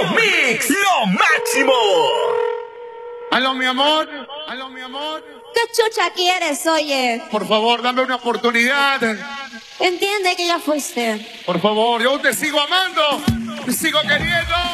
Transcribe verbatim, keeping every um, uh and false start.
Mix, lo máximo. Aló, mi amor. Aló, mi amor. ¿Qué chucha quieres, oye? Por favor, dame una oportunidad. Entiende que ya fuiste. Por favor, yo te sigo amando. Te sigo queriendo.